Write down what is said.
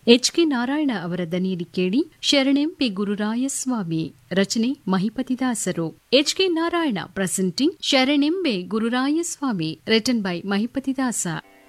HK. Narayana ಅವರ ದನಿಯಲ್ಲಿ ಕೇಳಿ ಶರಣೆಂಪೆ ಗುರುರಾಯಸ್ವಾಮಿ ರಚನೆ ಮಹಿಪತಿದಾಸರು. HK. Narayana presenting ಶರಣೆಂಬೆ ಗುರುರಾಯಸ್ವಾಮಿ written by ಮಹಿಪತಿದಾಸ.